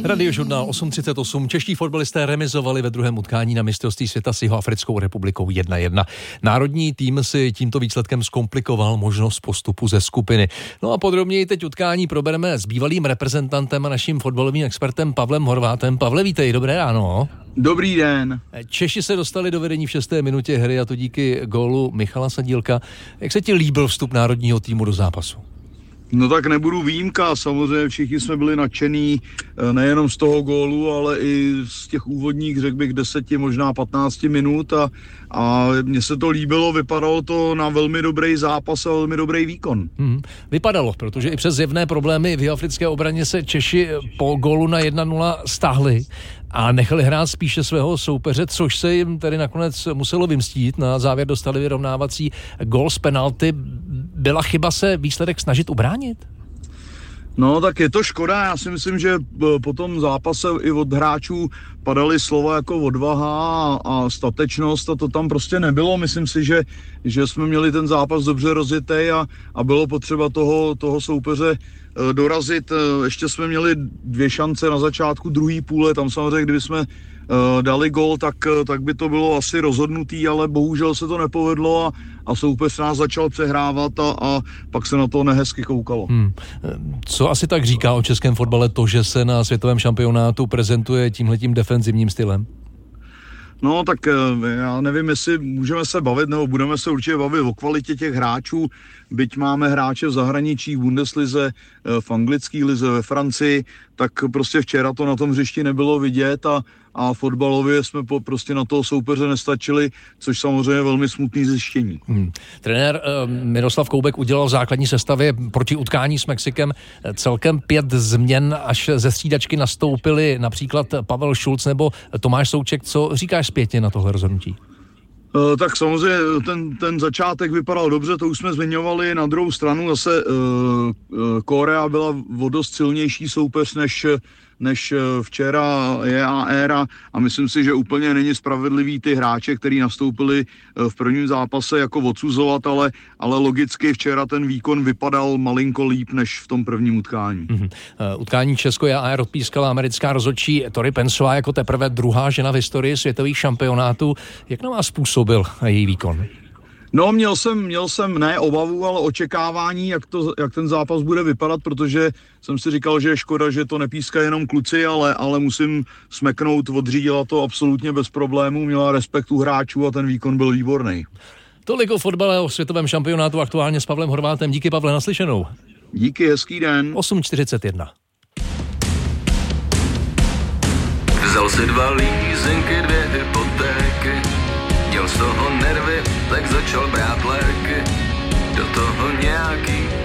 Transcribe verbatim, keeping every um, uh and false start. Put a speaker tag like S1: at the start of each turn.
S1: Radiožurnál osm třicet osm. Čeští fotbalisté remizovali ve druhém utkání na mistrovství světa s Jihoafrickou republikou jedna jedna. Národní tým si tímto výsledkem zkomplikoval možnost postupu ze skupiny. No a podrobněji teď utkání probereme s bývalým reprezentantem a naším fotbalovým expertem Pavlem Horvátem. Pavle, vítej, dobré ráno.
S2: Dobrý den.
S1: Češi se dostali do vedení v šesté minutě hry, a to díky gólu Michala Sadílka. Jak se ti líbil vstup národního týmu do zápasu?
S2: No tak nebudu výjimka, samozřejmě všichni jsme byli nadšení nejenom z toho gólu, ale i z těch úvodních, řekl bych, deseti, možná patnácti minut a, a mně se to líbilo, vypadalo to na velmi dobrý zápas a velmi dobrý výkon.
S1: Hmm, vypadalo, protože i přes zjevné problémy v jihoafrické obraně se Češi po gólu na jedna nula stáhli a nechali hrát spíše svého soupeře, což se jim tedy nakonec muselo vymstít. Na závěr dostali vyrovnávací gól z penalty. Byla chyba se výsledek snažit ubránit?
S2: No tak je to škoda, já si myslím, že po tom zápase i od hráčů padaly slova jako odvaha a statečnost a to tam prostě nebylo. Myslím si, že, že jsme měli ten zápas dobře rozjetý a, a bylo potřeba toho, toho soupeře dorazit. Ještě jsme měli dvě šance na začátku druhé půle, tam samozřejmě, kdyby jsme dali gól, tak, tak by to bylo asi rozhodnutý, ale bohužel se to nepovedlo a, a soupeř nás začal přehrávat a, a pak se na to nehezky koukalo. Hmm.
S1: Co asi tak říká o českém fotbale to, že se na světovém šampionátu prezentuje tímhletím defenzivním stylem?
S2: No tak já nevím, jestli můžeme se bavit, nebo budeme se určitě bavit o kvalitě těch hráčů, byť máme hráče v zahraničí, v Bundeslize, v anglické lize, ve Francii, tak prostě včera to na tom hřišti nebylo vidět a, a fotbalově jsme po, prostě na toho soupeře nestačili, což samozřejmě je velmi smutný zjištění. Hmm.
S1: Trenér uh, Miroslav Koubek udělal v základní sestavě proti utkání s Mexikem celkem pět změn, až ze střídačky nastoupili například Pavel Šulc nebo Tomáš Souček. Co říkáš zpětně na tohle rozhodnutí?
S2: Uh, tak samozřejmě ten, ten začátek vypadal dobře, to už jsme zmiňovali. Na druhou stranu zase uh, uh, Korea byla o dost silnější soupeř než, než včera J A R a, a myslím si, že úplně není spravedlivý ty hráče, kteří nastoupili v prvním zápase, jako odsuzovat, ale, ale logicky včera ten výkon vypadal malinko líp než v tom prvním utkání. Mm-hmm.
S1: Uh, utkání Česko J A R odpískala americká rozhodčí Tori Pensová jako teprve druhá žena v historii světových šampionátů. Jak na vás způsobil její výkon?
S2: No, měl jsem, měl jsem ne obavu, ale očekávání, jak, to, jak ten zápas bude vypadat, protože jsem si říkal, že je škoda, že to nepíská jenom kluci, ale, ale musím smeknout, odřídila to absolutně bez problémů, měla respekt u hráčů a ten výkon byl výborný.
S1: Tolik o fotbale, o světovém šampionátu aktuálně s Pavlem Horvátem. Díky, Pavle, naslyšenou.
S2: Díky, hezký den.
S1: osm čtyřicet jedna.
S3: Vzal si dva lízenky, dvě hypotéky, měl z toho nervy, tak začal brát léky, do toho nějaký